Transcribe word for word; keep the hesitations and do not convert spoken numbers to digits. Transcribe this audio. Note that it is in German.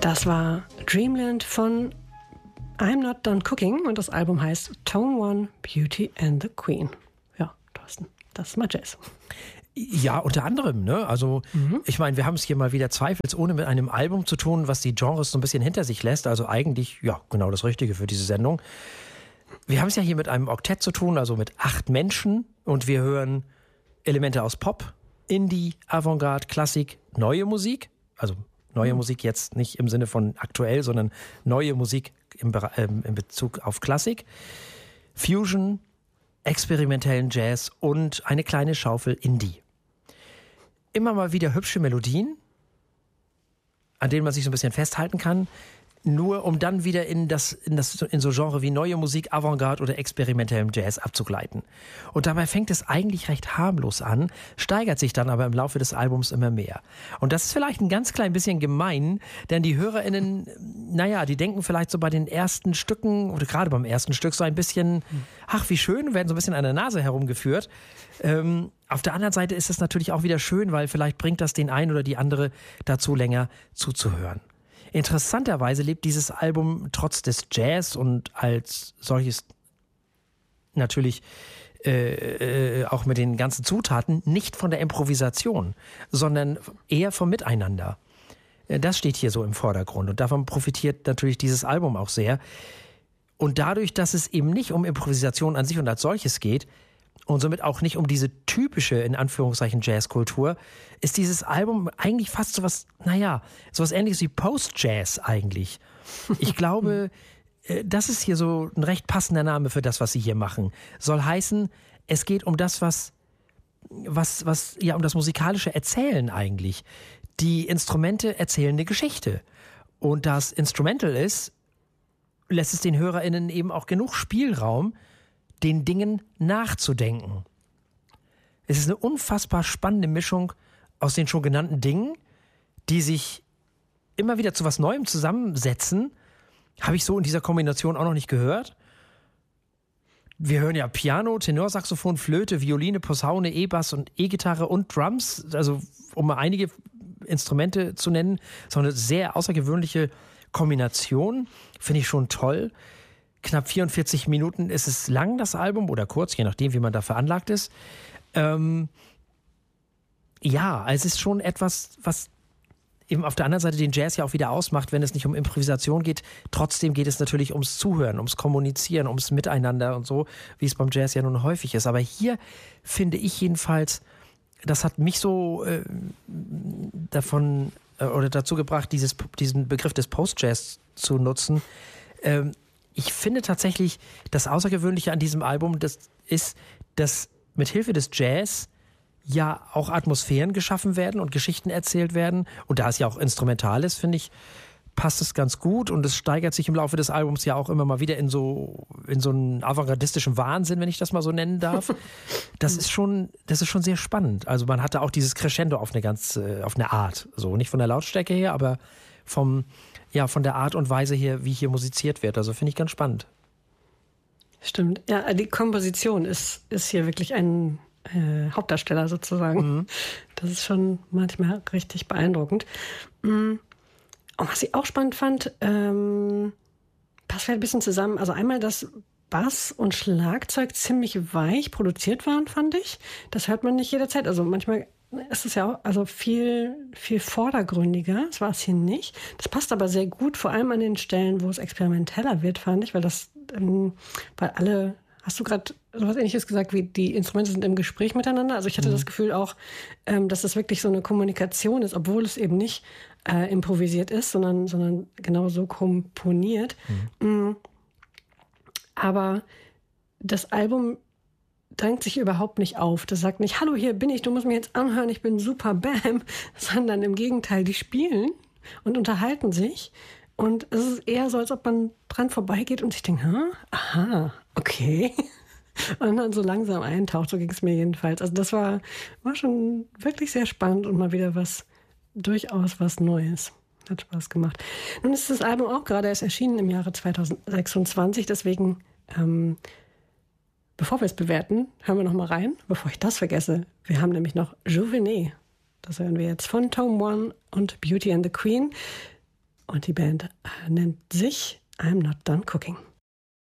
Das war Dreamland von I'm Not Done Cooking und das Album heißt Tone One, Beauty and the Queen. Ja, Thorsten, das ist mal Jazz. Ja, unter anderem, ne? Also, mhm. ich meine, wir haben es hier mal wieder zweifelsohne mit einem Album zu tun, was die Genres so ein bisschen hinter sich lässt. Also eigentlich, ja, genau das Richtige für diese Sendung. Wir haben es ja hier mit einem Oktett zu tun, also mit acht Menschen. Und wir hören Elemente aus Pop, Indie, Avantgarde, Klassik, neue Musik. Also neue mhm. Musik jetzt nicht im Sinne von aktuell, sondern neue Musik im, Be- äh, in Bezug auf Klassik. Fusion, experimentellen Jazz und eine kleine Schaufel Indie. Immer mal wieder hübsche Melodien, an denen man sich so ein bisschen festhalten kann, nur um dann wieder in das, in das, in so Genre wie neue Musik, Avantgarde oder experimentellem Jazz abzugleiten. Und dabei fängt es eigentlich recht harmlos an, steigert sich dann aber im Laufe des Albums immer mehr. Und das ist vielleicht ein ganz klein bisschen gemein, denn die HörerInnen, naja, die denken vielleicht so bei den ersten Stücken oder gerade beim ersten Stück so ein bisschen, ach wie schön, werden so ein bisschen an der Nase herumgeführt. Ähm, auf der anderen Seite ist es natürlich auch wieder schön, weil vielleicht bringt das den einen oder die andere dazu, länger zuzuhören. Interessanterweise lebt dieses Album trotz des Jazz und als solches natürlich äh, äh, auch mit den ganzen Zutaten nicht von der Improvisation, sondern eher vom Miteinander. Das steht hier so im Vordergrund und davon profitiert natürlich dieses Album auch sehr. Und dadurch, dass es eben nicht um Improvisation an sich und als solches geht, und somit auch nicht um diese typische, in Anführungszeichen, Jazzkultur, ist dieses Album eigentlich fast sowas, naja, sowas ähnliches wie Post-Jazz eigentlich. Ich glaube, das ist hier so ein recht passender Name für das, was sie hier machen. Soll heißen, es geht um das, was, was, was, ja, um das musikalische Erzählen eigentlich. Die Instrumente erzählen eine Geschichte. Und da es Instrumental ist, lässt es den HörerInnen eben auch genug Spielraum, den Dingen nachzudenken. Es ist eine unfassbar spannende Mischung aus den schon genannten Dingen, die sich immer wieder zu was Neuem zusammensetzen. Habe ich so in dieser Kombination auch noch nicht gehört. Wir hören ja Piano, Tenorsaxophon, Flöte, Violine, Posaune, E-Bass und E-Gitarre und Drums. Also um mal einige Instrumente zu nennen. So eine sehr außergewöhnliche Kombination. Finde ich schon toll. Knapp vierundvierzig Minuten ist es lang, das Album, oder kurz, je nachdem, wie man da veranlagt ist. Ähm, ja, es ist schon etwas, was eben auf der anderen Seite den Jazz ja auch wieder ausmacht, wenn es nicht um Improvisation geht. Trotzdem geht es natürlich ums Zuhören, ums Kommunizieren, ums Miteinander und so, wie es beim Jazz ja nun häufig ist. Aber hier finde ich jedenfalls, das hat mich so äh, davon äh, oder dazu gebracht, dieses, diesen Begriff des Post-Jazz zu nutzen. Ähm, Ich finde tatsächlich, das Außergewöhnliche an diesem Album, das ist, dass mit Hilfe des Jazz ja auch Atmosphären geschaffen werden und Geschichten erzählt werden. Und da es ja auch instrumental ist, finde ich, passt es ganz gut. Und es steigert sich im Laufe des Albums ja auch immer mal wieder in so, in so einen avantgardistischen Wahnsinn, wenn ich das mal so nennen darf. Das ist schon, das ist schon sehr spannend. Also man hatte auch dieses Crescendo auf eine ganz, auf eine Art. So, nicht von der Lautstärke her, aber vom, ja, von der Art und Weise her, wie hier musiziert wird. Also finde ich ganz spannend. Stimmt. Ja, die Komposition ist, ist hier wirklich ein äh, Hauptdarsteller sozusagen. Mhm. Das ist schon manchmal richtig beeindruckend. Mhm. Und was ich auch spannend fand, ähm, passt vielleicht ein bisschen zusammen. Also einmal, dass Bass und Schlagzeug ziemlich weich produziert waren, fand ich. Das hört man nicht jederzeit. Also manchmal ist es ja auch also viel, viel vordergründiger. Das war es hier nicht. Das passt aber sehr gut, vor allem an den Stellen, wo es experimenteller wird, fand ich, weil das, ähm, weil alle, hast du gerade sowas Ähnliches gesagt, wie die Instrumente sind im Gespräch miteinander? Also ich hatte mhm. das Gefühl auch, ähm, dass das wirklich so eine Kommunikation ist, obwohl es eben nicht äh, improvisiert ist, sondern, sondern genau so komponiert. Mhm. Mhm. Aber das Album drängt sich überhaupt nicht auf. Das sagt nicht, hallo, hier bin ich, du musst mich jetzt anhören, ich bin super Bam, sondern im Gegenteil, die spielen und unterhalten sich. Und es ist eher so, als ob man dran vorbeigeht und sich denkt, hm, aha, okay. Und dann so langsam eintaucht, so ging es mir jedenfalls. Also das war, war schon wirklich sehr spannend und mal wieder was, durchaus was Neues. Hat Spaß gemacht. Nun ist das Album auch gerade erst erschienen im Jahre zweitausendsechsundzwanzig, deswegen ähm, bevor wir es bewerten, hören wir noch mal rein, bevor ich das vergesse. Wir haben nämlich noch Juvenet. Das hören wir jetzt von Tone One und Beauty and the Queen. Und die Band nennt sich I'm Not Done Cooking.